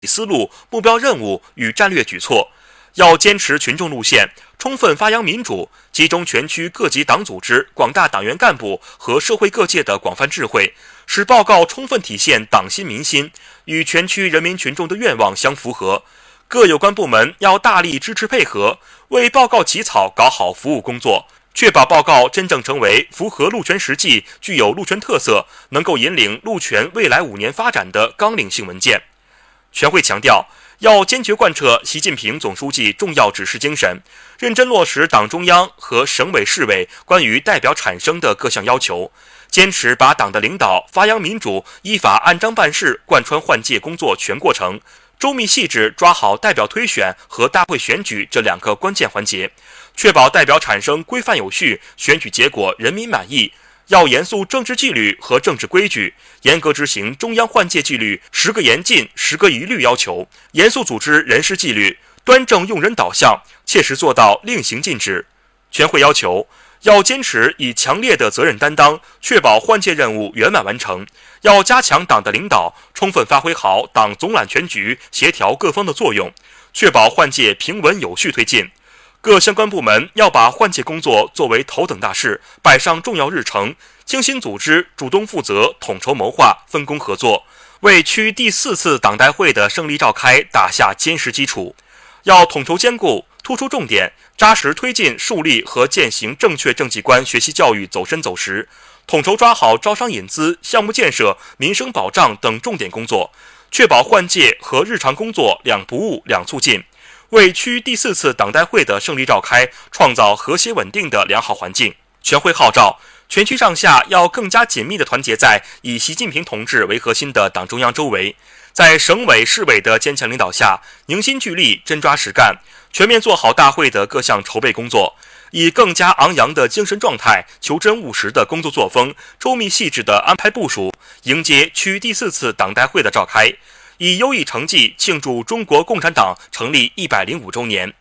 思路、目标任务与战略举措，要坚持群众路线，充分发扬民主，集中全区各级党组织、广大党员干部和社会各界的广泛智慧，使报告充分体现党心民心，与全区人民群众的愿望相符合。各有关部门要大力支持配合，为报告起草搞好服务工作，确保报告真正成为符合路权实际、具有路权特色、能够引领路权未来5年发展的纲领性文件。全会强调，要坚决贯彻习近平总书记重要指示精神，认真落实党中央和省委市委关于代表产生的各项要求，坚持把党的领导、发扬民主、依法按章办事贯穿换届工作全过程，周密细致抓好代表推选和大会选举这2个关键环节，确保代表产生规范有序，选举结果人民满意。要严肃政治纪律和政治规矩，严格执行中央换届纪律10个严禁、10个一律要求，严肃组织人事纪律，端正用人导向，切实做到令行禁止。全会要求，要坚持以强烈的责任担当，确保换届任务圆满完成。要加强党的领导，充分发挥好党总揽全局、协调各方的作用，确保换届平稳有序推进。各相关部门要把换届工作作为头等大事，摆上重要日程，精心组织，主动负责，统筹谋划，分工合作，为区第4次党代会的胜利召开打下坚实基础。要统筹兼顾，突出重点，扎实推进树立和践行正确政绩观学习教育走深走实，统筹抓好招商引资、项目建设、民生保障等重点工作，确保换届和日常工作两不误、两促进，为区第4次党代会的胜利召开创造和谐稳定的良好环境。全会号召全区上下要更加紧密地团结在以习近平同志为核心的党中央周围，在省委市委的坚强领导下，凝心聚力，真抓实干，全面做好大会的各项筹备工作，以更加昂扬的精神状态、求真务实的工作作风、周密细致的安排部署，迎接区第4次党代会的召开，以优异成绩庆祝中国共产党成立105周年。